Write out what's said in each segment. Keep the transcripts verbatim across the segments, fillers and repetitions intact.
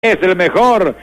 Es el mejor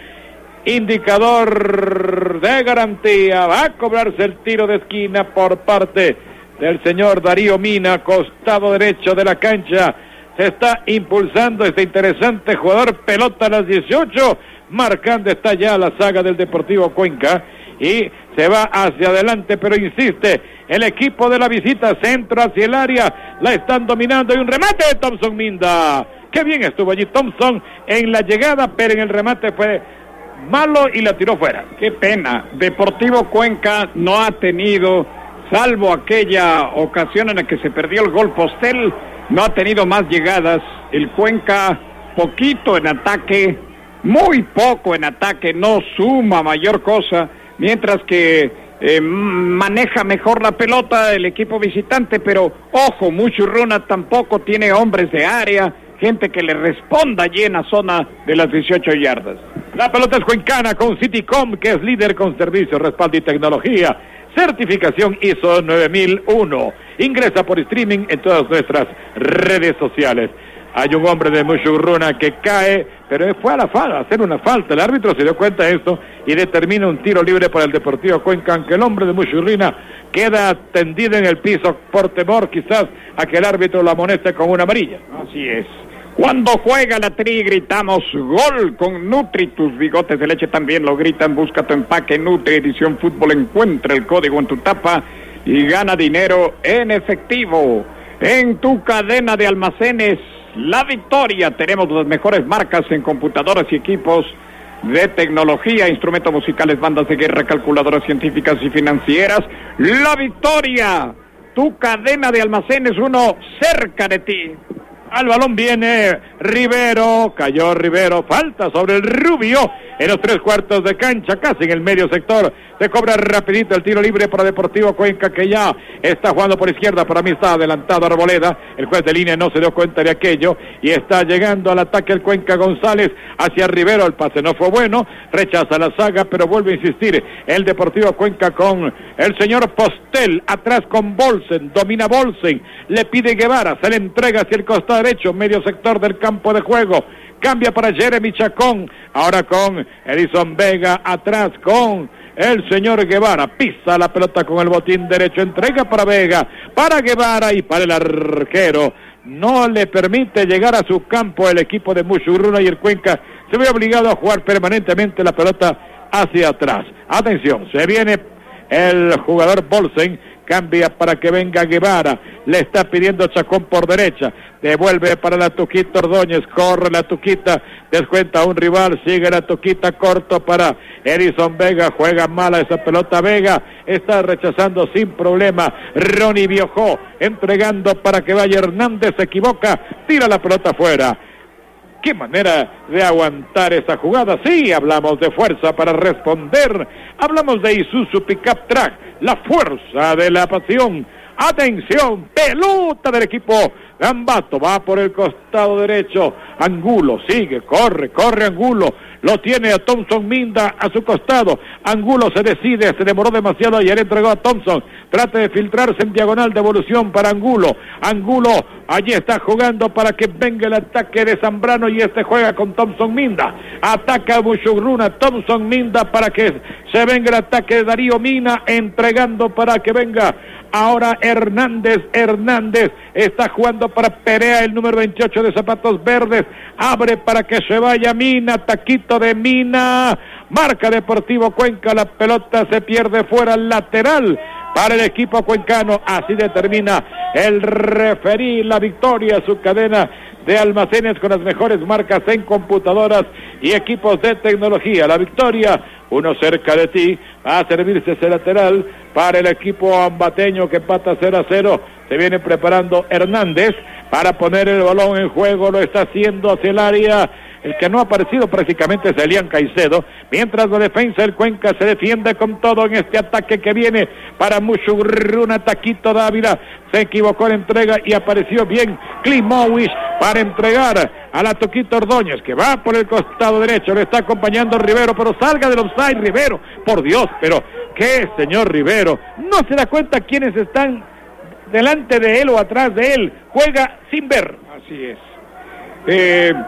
indicador de garantía. Va a cobrarse el tiro de esquina por parte del señor Darío Mina, costado derecho de la cancha. Se está impulsando este interesante jugador, pelota a las dieciocho, marcando está ya la saga del Deportivo Cuenca y se va hacia adelante, pero insiste, el equipo de la visita, centro hacia el área, la están dominando y un remate de Thompson Minda. Qué bien estuvo allí Thompson en la llegada, pero en el remate fue malo y la tiró fuera. Qué pena, Deportivo Cuenca no ha tenido, salvo aquella ocasión en la que se perdió el gol Postel, no ha tenido más llegadas. El Cuenca poquito en ataque, muy poco en ataque, no suma mayor cosa, mientras que eh, maneja mejor la pelota el equipo visitante, pero ojo, Muchurruna tampoco tiene hombres de área, gente que le responda allí en la zona de las dieciocho yardas. La pelota es cuencana con Citycom, que es líder con servicio, respaldo y tecnología. Certificación I S O nueve mil uno. Ingresa por streaming en todas nuestras redes sociales. Hay un hombre de Muchurruna que cae, pero fue a la falta, a hacer una falta. El árbitro se dio cuenta de esto y determina un tiro libre para el Deportivo Cuenca, aunque el hombre de Muchurruna queda tendido en el piso por temor quizás a que el árbitro lo amoneste con una amarilla. Así es. Cuando juega la Tri gritamos gol con Nutri, tus bigotes de leche también lo gritan. Busca tu empaque Nutri Edición Fútbol, encuentra el código en tu tapa y gana dinero en efectivo. En tu cadena de almacenes La Victoria tenemos las mejores marcas en computadoras y equipos de tecnología, instrumentos musicales, bandas de guerra, calculadoras científicas y financieras. La Victoria, tu cadena de almacenes, uno cerca de ti. Al balón viene Rivero, cayó Rivero, falta sobre el Rubio en los tres cuartos de cancha, casi en el medio sector. Se cobra rapidito el tiro libre para Deportivo Cuenca, que ya está jugando por izquierda. Para mí está adelantado Arboleda, el juez de línea no se dio cuenta de aquello y está llegando al ataque el Cuenca González hacia Rivero. El pase no fue bueno, rechaza la saga, pero vuelve a insistir el Deportivo Cuenca con el señor Postel, atrás con Bolsen, domina Bolsen, le pide Guevara, se le entrega hacia el costado derecho, medio sector del campo de juego, cambia para Jeremy Chacón, ahora con Edison Vega, atrás con el señor Guevara, pisa la pelota con el botín derecho, entrega para Vega, para Guevara y para el arquero, no le permite llegar a su campo el equipo de Muchurruna y el Cuenca se ve obligado a jugar permanentemente la pelota hacia atrás. Atención, se viene el jugador Bolsen, cambia para que venga Guevara, le está pidiendo Chacón por derecha, devuelve para la Tuquita Ordóñez, corre la Tuquita, descuenta a un rival, sigue la Tuquita, corto para Edison Vega, juega mala esa pelota Vega, está rechazando sin problema Ronnie Biojó, entregando para que vaya Hernández, se equivoca, tira la pelota afuera. Qué manera de aguantar esa jugada. Sí, hablamos de fuerza para responder. Hablamos de Isuzu Pickup Track, la fuerza de la pasión. Atención, pelota del equipo Gambato, va por el costado derecho, Angulo, sigue, corre, corre Angulo, lo tiene a Thompson Minda a su costado, Angulo se decide, se demoró demasiado y le entregó a Thompson, trata de filtrarse en diagonal, devolución para Angulo, Angulo allí está jugando para que venga el ataque de Zambrano y este juega con Thompson Minda, ataca a Muchurruna, Thompson Minda para que se venga el ataque de Darío Mina, entregando para que venga ahora Hernández, Hernández está jugando para Perea, el número veintiocho de zapatos verdes, abre para que se vaya Mina, taquito de Mina, marca Deportivo Cuenca, la pelota se pierde fuera, lateral para el equipo cuencano, así determina el referí. La Victoria, su cadena de almacenes con las mejores marcas en computadoras y equipos de tecnología. La Victoria, uno cerca de ti, va a servirse ese lateral para el equipo ambateño que empata cero a cero. Se viene preparando Hernández para poner el balón en juego, lo está haciendo hacia el área. El que no ha aparecido prácticamente es Elian Caicedo, mientras la defensa del Cuenca se defiende con todo en este ataque que viene para Muchurruna. Taquito Dávila se equivocó en entrega y apareció bien Klimowicz para entregar a la Tuquita Ordóñez, que va por el costado derecho, le está acompañando Rivero, pero salga del offside Rivero, por Dios, pero qué señor Rivero, no se da cuenta quiénes están delante de él o atrás de él, juega sin ver. Así es. Eh...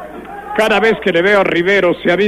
Cada vez que le veo a Rivero se ha